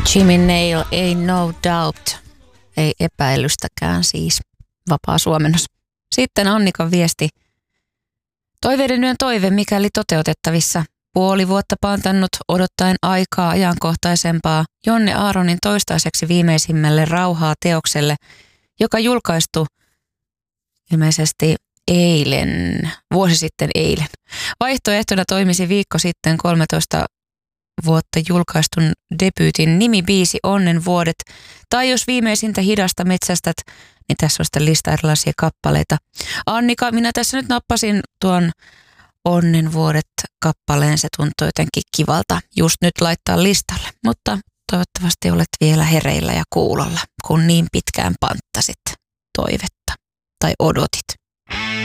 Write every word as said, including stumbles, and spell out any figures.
Jimmy Nail, ei no doubt, ei epäilystäkään siis, vapaa suomennos. Sitten Annikan viesti. Toiveiden yön toive, mikäli toteutettavissa. Puoli vuotta pantannut odottaen aikaa ajankohtaisempaa Jonne Aaronin toistaiseksi viimeisimmälle rauhaa teokselle, joka julkaistu ilmeisesti eilen, vuosi sitten eilen. Vaihtoehtona toimisi viikko sitten kolmetoista vuotta julkaistun debyytin nimibiisi Onnen vuodet. Tai jos viimeisintä hidasta metsästät, niin tässä on sitten lista erilaisia kappaleita. Annika, minä tässä nyt nappasin tuon Onnen vuodet kappaleen. Se tuntuu jotenkin kivalta just nyt laittaa listalle. Mutta toivottavasti olet vielä hereillä ja kuulolla, kun niin pitkään panttasit toivetta tai odotit.